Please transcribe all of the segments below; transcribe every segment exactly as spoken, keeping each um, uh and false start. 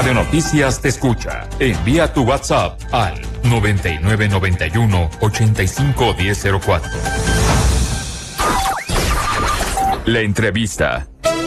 Radio Noticias te escucha. Envía tu WhatsApp al noventa y nueve noventa y uno ochenta y cinco diez cero cuatro. La entrevista.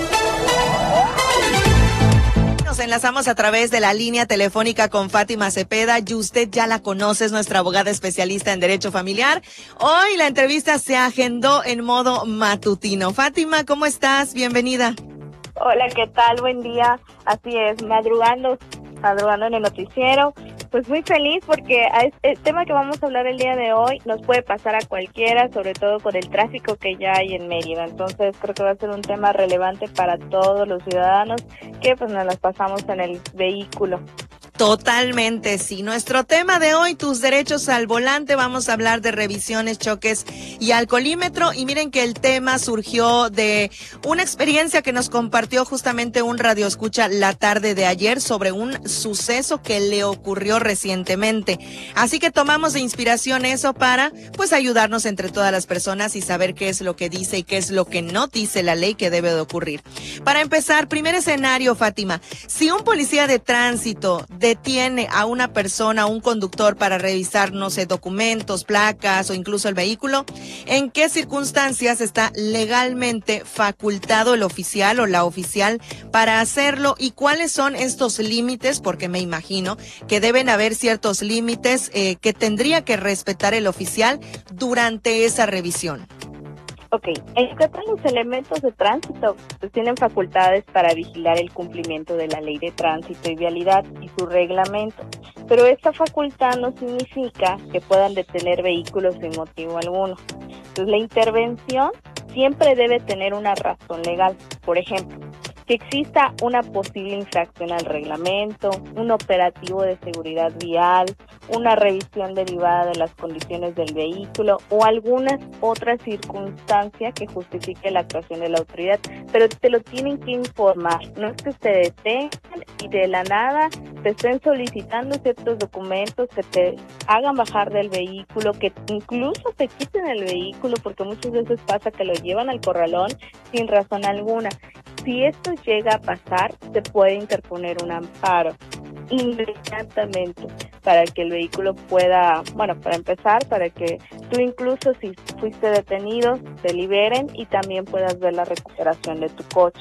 Nos enlazamos a través de la línea telefónica con Fátima Cepeda, y usted ya la conoce, es nuestra abogada especialista en Derecho Familiar. Hoy la entrevista se agendó en modo matutino. Fátima, ¿cómo estás? Bienvenida. Hola, ¿qué tal? Buen día. Así es, madrugando, madrugando en el noticiero. Pues muy feliz porque el tema que vamos a hablar el día de hoy nos puede pasar a cualquiera, sobre todo con el tráfico que ya hay en Mérida. Entonces creo que va a ser un tema relevante para todos los ciudadanos que pues nos las pasamos en el vehículo. Totalmente, sí. Nuestro tema de hoy, tus derechos al volante. Vamos a hablar de revisiones, choques y alcoholímetro. Y miren que el tema surgió de una experiencia que nos compartió justamente un radioescucha la tarde de ayer sobre un suceso que le ocurrió recientemente. Así que tomamos de inspiración eso para, pues, ayudarnos entre todas las personas y saber qué es lo que dice y qué es lo que no dice la ley que debe de ocurrir. Para empezar, primer escenario, Fátima. Si un policía de tránsito detiene a una persona, a un conductor para revisar, no sé, documentos, placas o incluso el vehículo, ¿en qué circunstancias está legalmente facultado el oficial o la oficial para hacerlo? ¿Y cuáles son estos límites? Porque me imagino que deben haber ciertos límites eh, que tendría que respetar el oficial durante esa revisión. Ok, en cuanto a los elementos de tránsito, pues tienen facultades para vigilar el cumplimiento de la ley de tránsito y vialidad y su reglamento, pero esta facultad no significa que puedan detener vehículos sin motivo alguno. Entonces, la intervención siempre debe tener una razón legal. Por ejemplo, que exista una posible infracción al reglamento, un operativo de seguridad vial, una revisión derivada de las condiciones del vehículo o alguna otra circunstancia que justifique la actuación de la autoridad, pero te lo tienen que informar. No es que te detengan y de la nada te estén solicitando ciertos documentos, que te hagan bajar del vehículo, que incluso te quiten el vehículo, porque muchas veces pasa que lo llevan al corralón sin razón alguna. Si esto llega a pasar, se puede interponer un amparo inmediatamente para que el vehículo pueda, bueno, para empezar, para que tú incluso si fuiste detenido, te liberen y también puedas ver la recuperación de tu coche.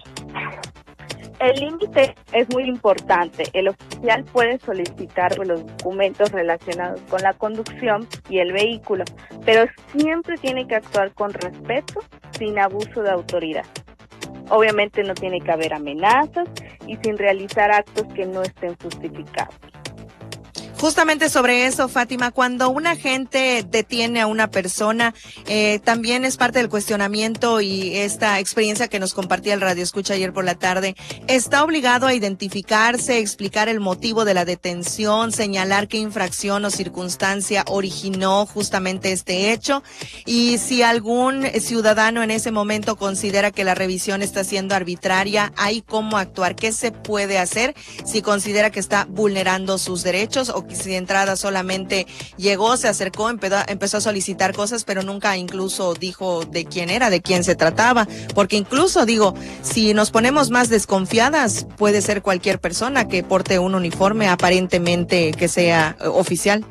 El límite es muy importante. El oficial puede solicitar los documentos relacionados con la conducción y el vehículo, pero siempre tiene que actuar con respeto, sin abuso de autoridad. Obviamente no tiene que haber amenazas y sin realizar actos que no estén justificados. Justamente sobre eso, Fátima, cuando un agente detiene a una persona, eh, también es parte del cuestionamiento y esta experiencia que nos compartía el radioescucha ayer por la tarde, ¿está obligado a identificarse, explicar el motivo de la detención, señalar qué infracción o circunstancia originó justamente este hecho? Y si algún ciudadano en ese momento considera que la revisión está siendo arbitraria, ¿hay cómo actuar? ¿Qué se puede hacer si considera que está vulnerando sus derechos o si de entrada solamente llegó, se acercó, empezó, empezó a solicitar cosas, pero nunca incluso dijo de quién era, de quién se trataba? Porque incluso, digo, si nos ponemos más desconfiadas, puede ser cualquier persona que porte un uniforme aparentemente que sea oficial.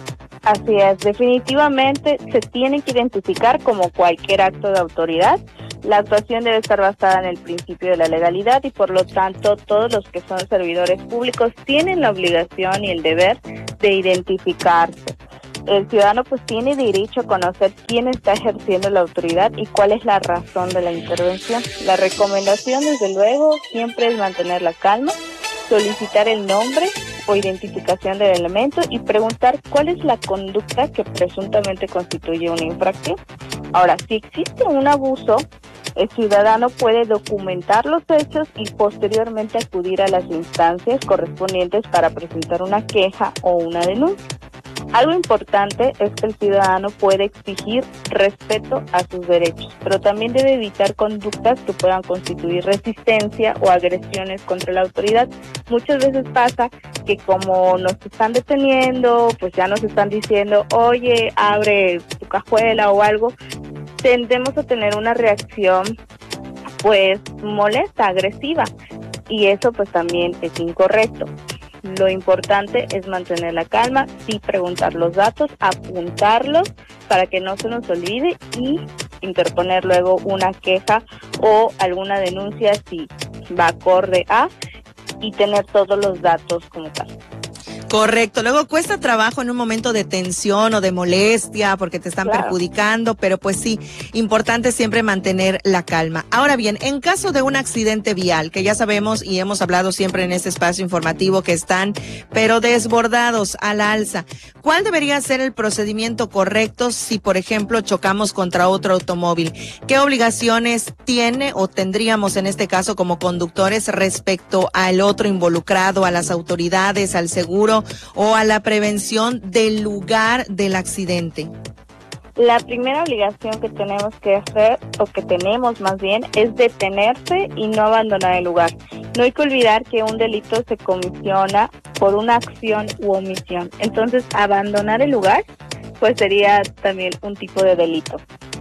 Así es, definitivamente se tiene que identificar como cualquier acto de autoridad. La actuación debe estar basada en el principio de la legalidad y por lo tanto todos los que son servidores públicos tienen la obligación y el deber de identificarse. El ciudadano pues tiene derecho a conocer quién está ejerciendo la autoridad y cuál es la razón de la intervención. La recomendación, desde luego, siempre es mantener la calma, solicitar el nombre o identificación del elemento y preguntar cuál es la conducta que presuntamente constituye una infracción. Ahora, si existe un abuso, el ciudadano puede documentar los hechos y posteriormente acudir a las instancias correspondientes para presentar una queja o una denuncia. Algo importante es que el ciudadano puede exigir respeto a sus derechos, pero también debe evitar conductas que puedan constituir resistencia o agresiones contra la autoridad. Muchas veces pasa que como nos están deteniendo, pues ya nos están diciendo, oye, abre tu cajuela o algo, tendemos a tener una reacción pues molesta, agresiva, y eso pues también es incorrecto. Lo importante es mantener la calma, sí preguntar los datos, apuntarlos para que no se nos olvide y interponer luego una queja o alguna denuncia si va acorde a, y tener todos los datos como tal. Correcto, luego cuesta trabajo en un momento de tensión o de molestia porque te están claro. perjudicando, pero pues sí, importante siempre mantener la calma. Ahora bien, en caso de un accidente vial, que ya sabemos y hemos hablado siempre en este espacio informativo que están, pero desbordados al alza, ¿cuál debería ser el procedimiento correcto si, por ejemplo, chocamos contra otro automóvil? ¿Qué obligaciones tiene o tendríamos en este caso como conductores respecto al otro involucrado, a las autoridades, al seguro o a la prevención del lugar del accidente? La primera obligación que tenemos que hacer, o que tenemos más bien, es detenerse y no abandonar el lugar. No hay que olvidar que un delito se comisiona por una acción u omisión. Entonces, abandonar el lugar, pues sería también un tipo de delito.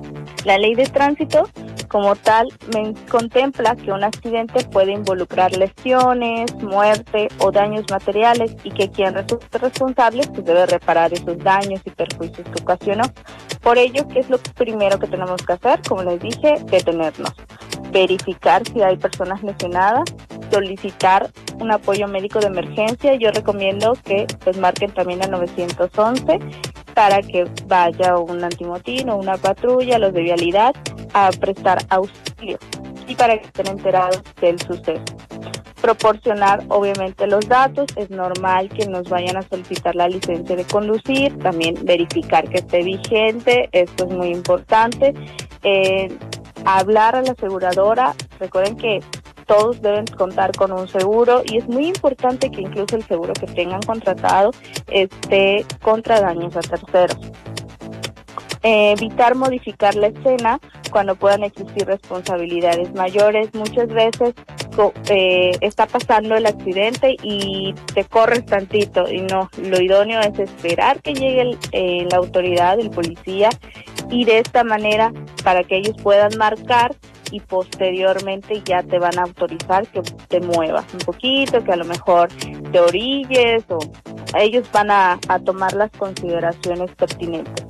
La ley de tránsito, como tal, me contempla que un accidente puede involucrar lesiones, muerte o daños materiales y que quien resulte responsable pues debe reparar esos daños y perjuicios que ocasionó. Por ello, ¿qué es lo primero que tenemos que hacer? Como les dije, detenernos, verificar si hay personas lesionadas, solicitar un apoyo médico de emergencia. Yo recomiendo que pues marquen también a nueve once para que vaya un antimotín o una patrulla, los de vialidad, a prestar auxilio y para que estén enterados del suceso. Proporcionar obviamente los datos, es normal que nos vayan a solicitar la licencia de conducir, también verificar que esté vigente, esto es muy importante. Eh, hablar a la aseguradora, recuerden que todos deben contar con un seguro y es muy importante que incluso el seguro que tengan contratado esté contra daños a terceros. Eh, evitar modificar la escena cuando puedan existir responsabilidades mayores. Muchas veces eh, está pasando el accidente y te corres tantito y no, lo idóneo es esperar que llegue el, eh, la autoridad, el policía, y de esta manera para que ellos puedan marcar y posteriormente ya te van a autorizar que te muevas un poquito, que a lo mejor te orilles, o ellos van a, a tomar las consideraciones pertinentes.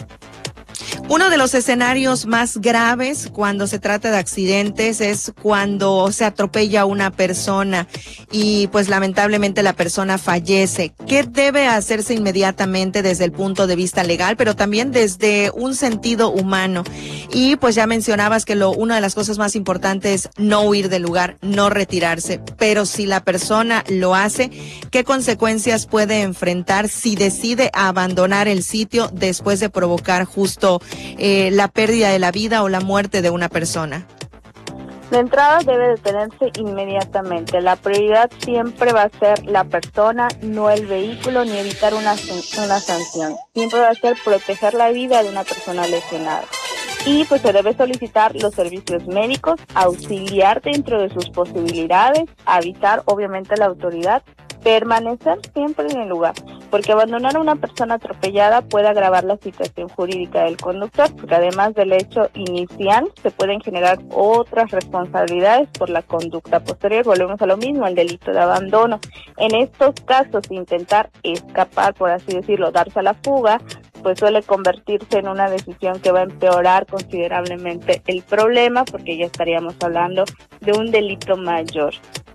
Uno de los escenarios más graves cuando se trata de accidentes es cuando se atropella a una persona y pues lamentablemente la persona fallece. ¿Qué debe hacerse inmediatamente desde el punto de vista legal, pero también desde un sentido humano? Y pues ya mencionabas que lo, una de las cosas más importantes es no huir del lugar, no retirarse. Pero si la persona lo hace, ¿qué consecuencias puede enfrentar si decide abandonar el sitio después de provocar justo Eh, la pérdida de la vida o la muerte de una persona? La entrada debe detenerse inmediatamente. La prioridad siempre va a ser la persona, no el vehículo, ni evitar una, una sanción. Siempre va a ser proteger la vida de una persona lesionada. Y pues se debe solicitar los servicios médicos, auxiliar dentro de sus posibilidades, avisar obviamente a la autoridad, permanecer siempre en el lugar, porque abandonar a una persona atropellada puede agravar la situación jurídica del conductor, porque además del hecho inicial se pueden generar otras responsabilidades por la conducta posterior. Volvemos a lo mismo, el delito de abandono. En estos casos, intentar escapar, por así decirlo, darse a la fuga, pues suele convertirse en una decisión que va a empeorar considerablemente el problema, porque ya estaríamos hablando de un delito mayor.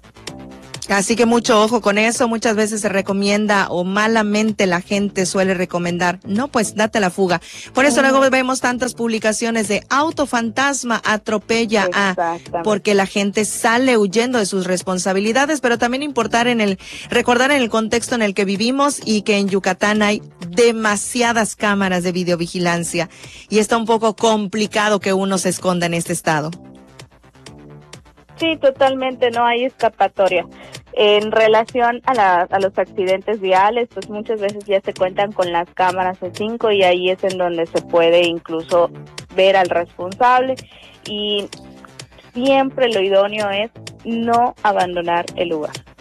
Así que mucho ojo con eso. Muchas veces se recomienda, o malamente la gente suele recomendar, no, pues date la fuga. Por eso luego vemos tantas publicaciones de auto fantasma atropella a, porque la gente sale huyendo de sus responsabilidades, pero también importar en el, recordar en el contexto en el que vivimos y que en Yucatán hay demasiadas cámaras de videovigilancia y está un poco complicado que uno se esconda en este estado. Sí, totalmente, no hay escapatoria. En relación a, la, a los accidentes viales, pues muchas veces ya se cuentan con las cámaras C cinco y ahí es en donde se puede incluso ver al responsable, y siempre lo idóneo es no abandonar el lugar.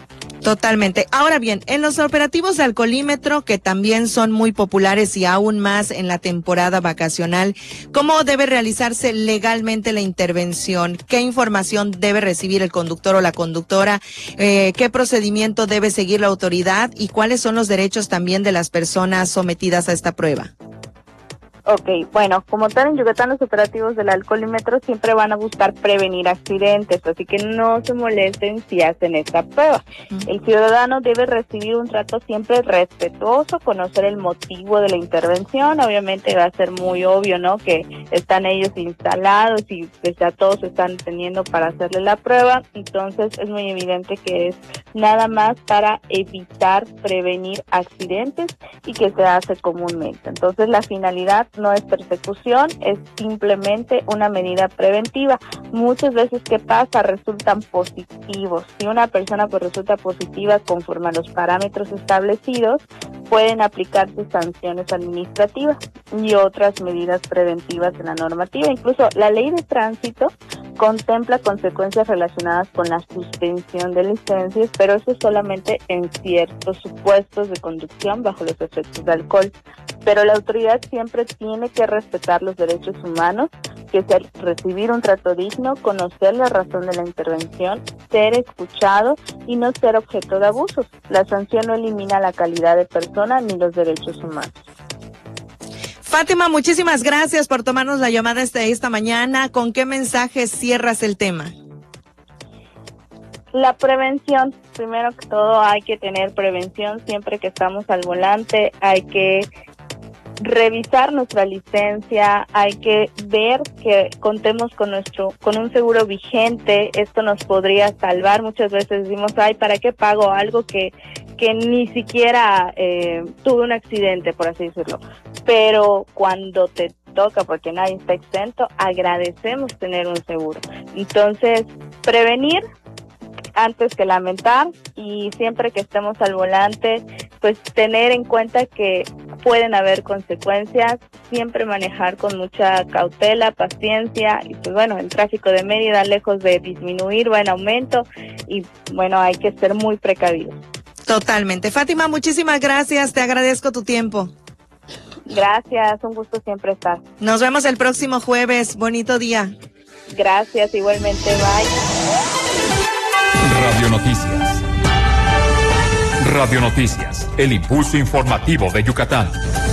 Totalmente. Ahora bien, en los operativos de alcoholímetro, que también son muy populares y aún más en la temporada vacacional, ¿cómo debe realizarse legalmente la intervención? ¿Qué información debe recibir el conductor o la conductora? Eh, ¿Qué procedimiento debe seguir la autoridad? ¿Y cuáles son los derechos también de las personas sometidas a esta prueba? Ok, bueno, como tal en Yucatán los operativos del alcoholímetro siempre van a buscar prevenir accidentes, así que no se molesten si hacen esta prueba. Uh-huh. El ciudadano debe recibir un trato siempre respetuoso, conocer el motivo de la intervención, obviamente va a ser muy obvio, ¿no?, que están ellos instalados y pues ya todos están teniendo para hacerle la prueba, entonces es muy evidente que es nada más para evitar prevenir accidentes y que se hace comúnmente. Entonces la finalidad no es persecución, es simplemente una medida preventiva. Muchas veces, ¿qué pasa? Resultan positivos. Si una persona pues resulta positiva conforme a los parámetros establecidos, pueden aplicarse sanciones administrativas y otras medidas preventivas en la normativa. Incluso la ley de tránsito contempla consecuencias relacionadas con la suspensión de licencias, pero eso solamente en ciertos supuestos de conducción bajo los efectos de alcohol. Pero la autoridad siempre tiene que respetar los derechos humanos, que es recibir un trato digno, conocer la razón de la intervención, ser escuchado y no ser objeto de abusos. La sanción no elimina la calidad de persona ni los derechos humanos. Fátima, muchísimas gracias por tomarnos la llamada este, esta mañana. ¿Con qué mensaje cierras el tema? La prevención. Primero que todo hay que tener prevención siempre que estamos al volante, hay que revisar nuestra licencia, hay que ver que contemos con nuestro, con un seguro vigente. Esto nos podría salvar. Muchas veces decimos, ay, ¿para qué pago algo que, que ni siquiera eh, tuve un accidente, por así decirlo? Pero cuando te toca, porque nadie está exento, agradecemos tener un seguro. Entonces, prevenir antes que lamentar, y siempre que estemos al volante, pues tener en cuenta que pueden haber consecuencias, siempre manejar con mucha cautela, paciencia, y pues bueno, el tráfico de Mérida, lejos de disminuir, va en aumento, y bueno, hay que ser muy precavidos. Totalmente. Fátima, muchísimas gracias, te agradezco tu tiempo. Gracias, un gusto siempre estar. Nos vemos el próximo jueves, bonito día. Gracias, igualmente, bye. Radio Noticias. Radio Noticias, el impulso informativo de Yucatán.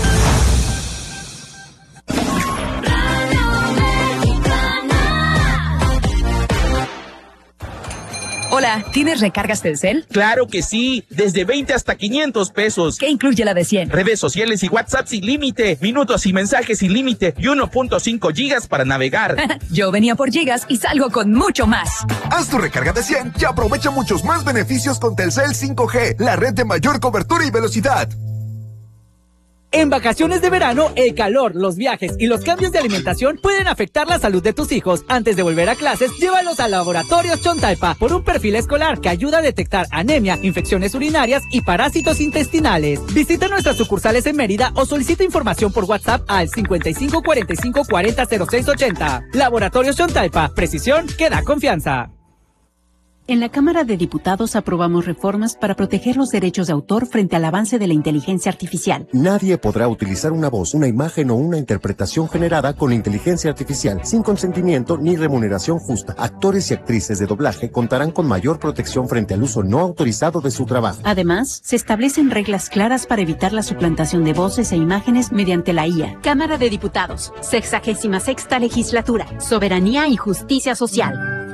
Hola, ¿tienes recargas Telcel? ¡Claro que sí! Desde veinte hasta quinientos pesos. ¿Qué incluye la de cien? Redes sociales y WhatsApp sin límite, minutos y mensajes sin límite y uno punto cinco gigas para navegar. Yo venía por gigas y salgo con mucho más. Haz tu recarga de cien y aprovecha muchos más beneficios con Telcel cinco G, la red de mayor cobertura y velocidad. En vacaciones de verano, el calor, los viajes y los cambios de alimentación pueden afectar la salud de tus hijos. Antes de volver a clases, llévalos a Laboratorios Chontalpa por un perfil escolar que ayuda a detectar anemia, infecciones urinarias y parásitos intestinales. Visita nuestras sucursales en Mérida o solicita información por WhatsApp al cincuenta y cinco cuarenta y cinco cuarenta cero seis ochenta. Laboratorios Chontalpa, precisión que da confianza. En la Cámara de Diputados aprobamos reformas para proteger los derechos de autor frente al avance de la inteligencia artificial. Nadie podrá utilizar una voz, una imagen o una interpretación generada con inteligencia artificial sin consentimiento ni remuneración justa. Actores y actrices de doblaje contarán con mayor protección frente al uso no autorizado de su trabajo. Además, se establecen reglas claras para evitar la suplantación de voces e imágenes mediante la I A. Cámara de Diputados, sexagésima sexta legislatura, soberanía y justicia social.